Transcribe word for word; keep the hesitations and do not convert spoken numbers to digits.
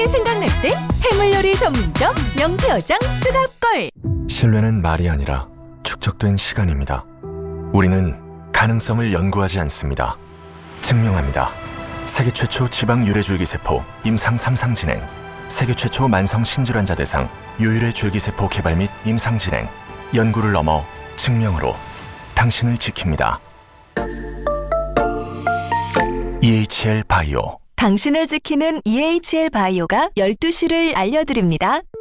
신선하게 생각날 때 해물요리 전문점 명태어장 쯔갑골. 신뢰는 말이 아니라 축적된 시간입니다. 우리는 가능성을 연구하지 않습니다. 증명합니다. 세계 최초 지방 유래줄기세포 임상 삼 상 진행, 세계 최초 만성 신질환자 대상 유일의 줄기세포 개발 및 임상 진행, 연구를 넘어 증명으로 당신을 지킵니다. 이에이치엘 바이오. 당신을 지키는 이에이치엘 바이오가 열두 시를 알려드립니다.